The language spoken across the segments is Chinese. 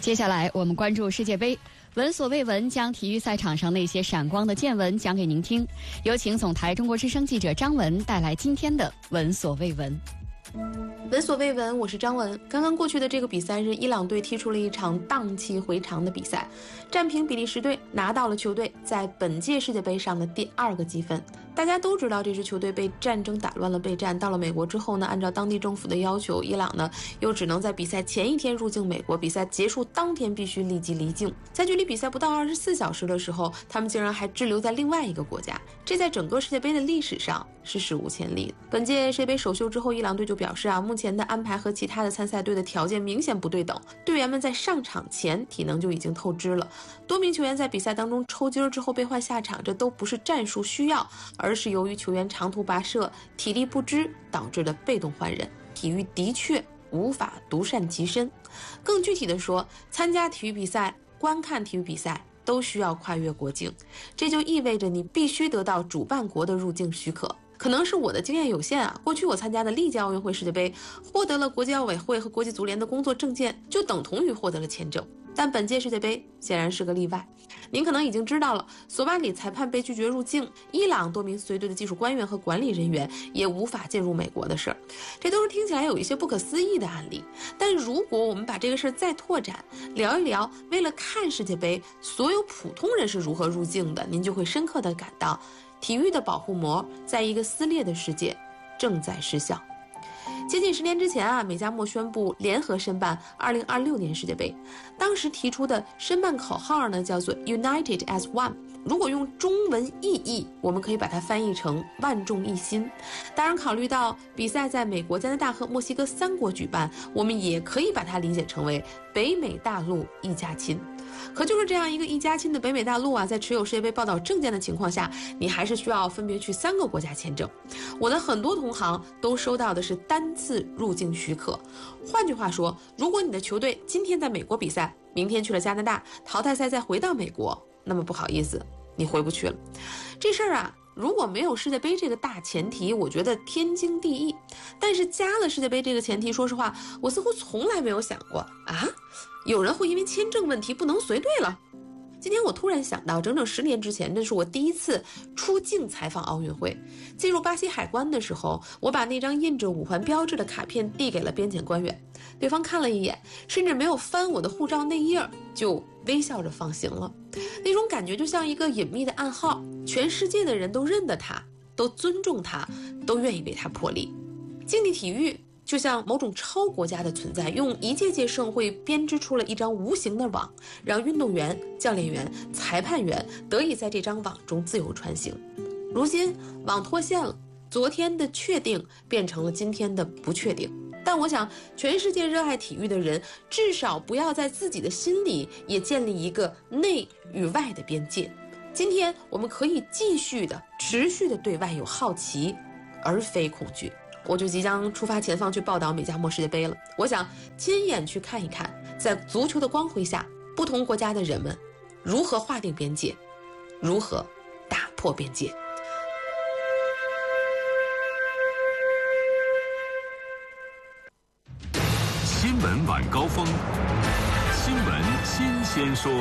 接下来我们关注世界杯，闻所未闻，将体育赛场上那些闪光的见闻讲给您听。有请总台中国之声记者张文带来今天的闻所未闻。 闻所未闻，我是张文。刚刚过去的这个比赛日，伊朗队踢出了一场荡气回肠的比赛，战平比利时队，拿到了球队在本届世界杯上的第2个积分。大家都知道，这支球队被战争打乱了备战，到了美国之后呢，按照当地政府的要求，伊朗呢又只能在比赛前一天入境美国，比赛结束当天必须立即离境。在距离比赛不到24小时的时候，他们竟然还滞留在另外一个国家，这在整个世界杯的历史上是史无前例的。本届世界杯首秀之后，伊朗队就表示目前的安排和其他的参赛队的条件明显不对等，队员们在上场前体能就已经透支了，多名球员在比赛当中抽筋之后被换下场，这都不是战术需要，而是由于球员长途跋涉、体力不支导致的被动换人。体育的确无法独善其身，更具体的说，参加体育比赛、观看体育比赛都需要跨越国境，这就意味着你必须得到主办国的入境许可。可能是我的经验有限过去我参加的历届奥运会、世界杯，获得了国际奥委会和国际足联的工作证件，就等同于获得了签证。但本届世界杯显然是个例外。您可能已经知道了，索马里裁判被拒绝入境，伊朗多名随队的技术官员和管理人员也无法进入美国的事儿，这都是听起来有一些不可思议的案例。但如果我们把这个事儿再拓展，聊一聊为了看世界杯，所有普通人是如何入境的，您就会深刻地感到体育的保护膜在一个撕裂的世界正在失效。接近10年之前美加墨宣布联合申办2026年世界杯，当时提出的申办口号呢叫做 United as One， 如果用中文意译，我们可以把它翻译成万众一心。当然考虑到比赛在美国、加拿大和墨西哥3国举办，我们也可以把它理解成为北美大陆一家亲。可就是这样一个一家亲的北美大陆在持有世界杯报道证件的情况下，你还是需要分别去3个国家签证。我的很多同行都收到的是单次入境许可。换句话说，如果你的球队今天在美国比赛，明天去了加拿大，淘汰赛再回到美国，那么不好意思，你回不去了。这事儿如果没有世界杯这个大前提，我觉得天经地义。但是加了世界杯这个前提，说实话，我似乎从来没有想过有人会因为签证问题不能随队了。今天我突然想到，整整10年之前，这是我第一次出境采访奥运会。进入巴西海关的时候，我把那张印着5环标志的卡片递给了边检官员，对方看了一眼，甚至没有翻我的护照内页，就微笑着放行了。那种感觉就像一个隐秘的暗号，全世界的人都认得他，都尊重他，都愿意为他破例。竞技体育就像某种超国家的存在，用一届届盛会编织出了一张无形的网，让运动员、教练员、裁判员得以在这张网中自由穿行。如今网脱线了，昨天的确定变成了今天的不确定。但我想，全世界热爱体育的人，至少不要在自己的心里也建立一个内与外的边界。今天我们可以继续的、持续的对外有好奇，而非恐惧。我就即将出发前方去报道美加墨世界杯了。我想亲眼去看一看，在足球的光辉下，不同国家的人们如何划定边界，如何打破边界。 新闻晚高峰，新闻新鲜说。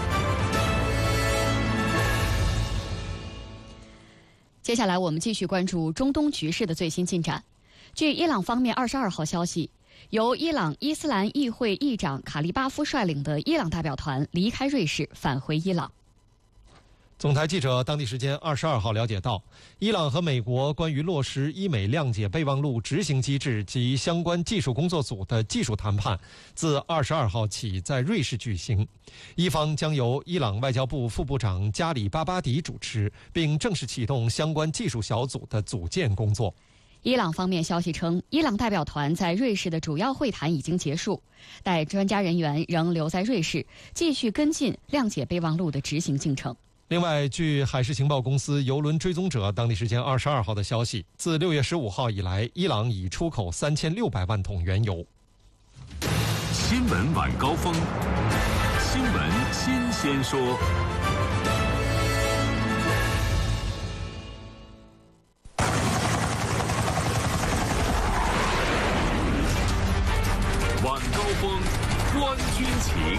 接下来我们继续关注中东局势的最新进展。据伊朗方面22号消息，由伊朗伊斯兰议会议长卡利巴夫率领的伊朗代表团离开瑞士，返回伊朗。 总台记者当地时间22号了解到，伊朗和美国关于落实伊美谅解备忘录执行机制及相关技术工作组的技术谈判自22号起在瑞士举行，伊方将由伊朗外交部副部长加里巴巴迪主持，并正式启动相关技术小组的组建工作。 伊朗方面消息称，伊朗代表团在瑞士的主要会谈已经结束，待专家人员仍留在瑞士，继续跟进谅解备忘录的执行进程。 另外，据海事情报公司邮轮追踪者当地时间22号的消息，自6月15号以来，伊朗已出口3600万桶原油。 新闻晚高峰，新闻新鲜说。晚高峰。 观军情。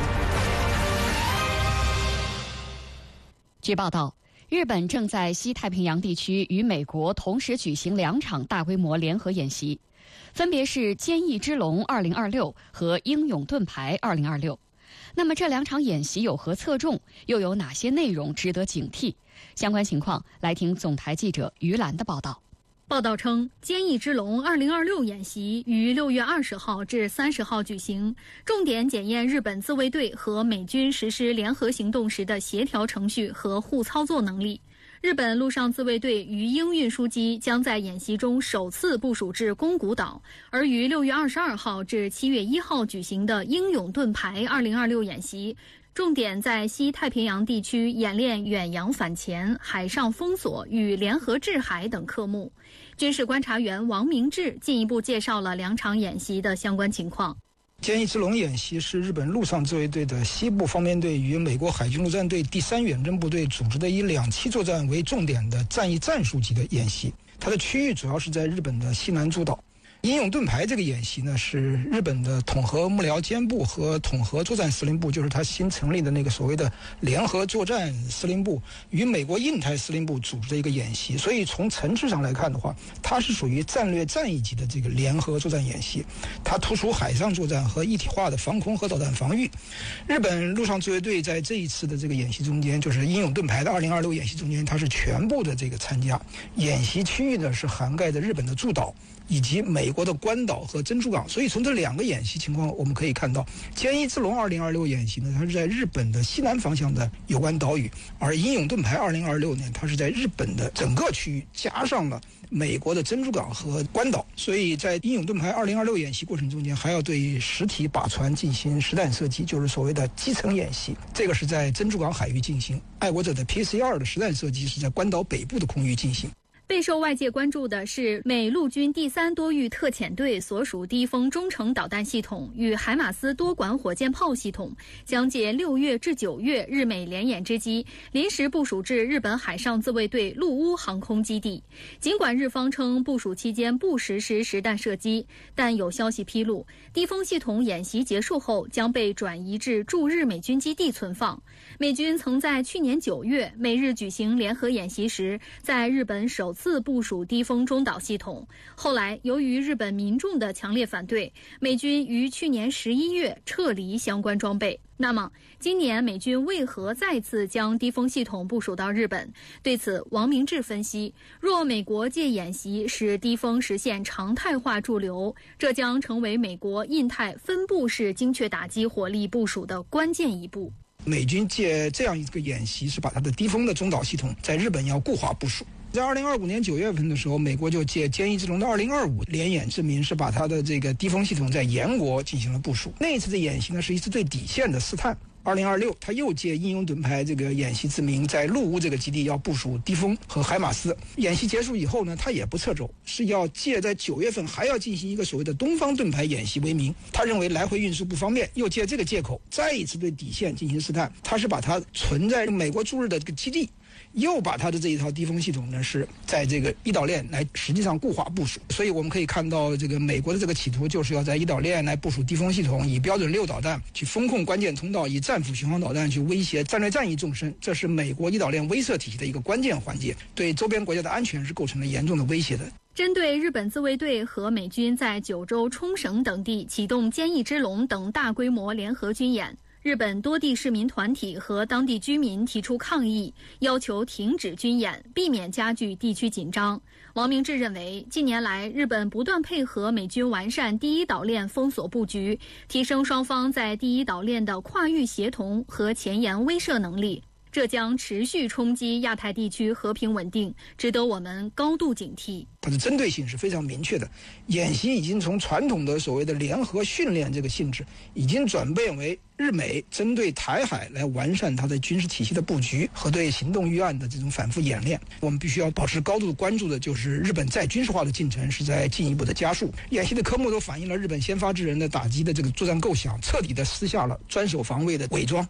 据报道，日本正在西太平洋地区与美国同时举行2场大规模联合演习，分别是坚毅之龙2026和英勇盾牌2026。那么这2场演习有何侧重，又有哪些内容值得警惕？相关情况来听总台记者于兰的报道。 报道称，坚毅之龙2026演习于6月20号至30号举行，重点检验日本自卫队和美军实施联合行动时的协调程序和互操作能力。日本陆上自卫队鱼鹰运输机将在演习中首次部署至宫古岛，而于6月22号至7月1号举行的英勇盾牌2026演习，重点在西太平洋地区演练远洋反潜、海上封锁与联合制海等科目。军事观察员王明志进一步介绍了2场演习的相关情况。 坚毅之龙演习是日本陆上自卫队的西部方面队与美国海军陆战队第3远征部队组织的以2栖作战为重点的战役战术级的演习，它的区域主要是在日本的西南诸岛。英勇盾牌这个演习呢，是日本的统合幕僚监部和统合作战司令部，就是它新成立的那个所谓的联合作战司令部与美国印太司令部组织的一个演习。所以从层次上来看的话，它是属于战略战役级的这个联合作战演习，它突出海上作战和一体化的防空和导弹防御。日本陆上自卫队在这一次的这个演习中间，就是英勇盾牌的2026演习中间，它是全部的这个参加。演习区域呢是涵盖着日本的诸岛以及美国的关岛和珍珠港，所以从这2个演习情况我们可以看到，坚毅之龙2026演习呢，它是在日本的西南方向的有关岛屿，而英勇盾牌2026呢，它是在日本的整个区域加上了美国的珍珠港和关岛。所以在英勇盾牌2026演习过程中间，还要对实体靶船进行实弹射击，就是所谓的基层演习，这个是在珍珠港海域进行。爱国者的 PC-2 的实弹射击是在关岛北部的空域进行。 备受外界关注的是，美陆军第3多域特遣队所属低风中程导弹系统与海马斯多管火箭炮系统将借6月至9月日美联演之机，临时部署至日本海上自卫队陆乌航空基地。尽管日方称部署期间不实施实弹射击，但有消息披露，低风系统演习结束后将被转移至驻日美军基地存放。美军曾在去年9月美日举行联合演习时，在日本首次部署低风中导系统。后来由于日本民众的强烈反对，美军于去年11月撤离相关装备。那么今年美军为何再次将低风系统部署到日本？对此，王明志分析，若美国借演习使低风实现常态化驻留，这将成为美国印太分布式精确打击火力部署的关键一步。 美军借这样一个演习，是把它的低风的中导系统在日本要固化部署。在2025年9月份的时候，美国就借坚毅之龙的2025联演之名，是把它的这个低风系统在岩国进行了部署。那一次的演习呢，是一次对底线的试探。2026，他又借英勇盾牌这个演习之名，在陆乌这个基地要部署低风和海马斯。演习结束以后呢，他也不撤走，是要借在9月份还要进行一个所谓的东方盾牌演习为名。他认为来回运输不方便，又借这个借口再一次对底线进行试探。他是把它存在美国驻日的这个基地，又把它的这一套低风系统呢，是在这个伊岛链来实际上固化部署。所以我们可以看到，这个美国的这个企图就是要在伊岛链来部署低风系统，以标准6导弹去封控关键通道，以战斧巡航导弹去威胁战略战役纵深。这是美国伊岛链威慑体系的一个关键环节，对周边国家的安全是构成了严重的威胁的。 针对日本自卫队和美军在九州、冲绳等地启动坚毅之龙等大规模联合军演，日本多地市民团体和当地居民提出抗议，要求停止军演，避免加剧地区紧张。王明志认为，近年来日本不断配合美军完善第一岛链封锁布局，提升双方在第一岛链的跨域协同和前沿威慑能力，这将持续冲击亚太地区和平稳定，值得我们高度警惕。 它的针对性是非常明确的，演习已经从传统的所谓的联合训练这个性质，已经转变为日美针对台海来完善它的军事体系的布局和对行动预案的这种反复演练。我们必须要保持高度关注的就是日本再军事化的进程是在进一步的加速。演习的科目都反映了日本先发制人的打击的这个作战构想，彻底的撕下了专守防卫的伪装。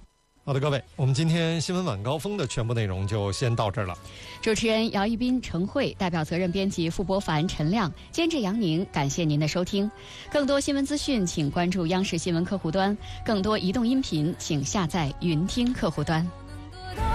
好的，各位，我们今天新闻晚高峰的全部内容就先到这儿了。 主持人姚一斌、程慧，代表责任编辑付博凡、陈亮，监制杨宁，感谢您的收听。更多新闻资讯，请关注央视新闻客户端；更多移动音频，请下载云听客户端。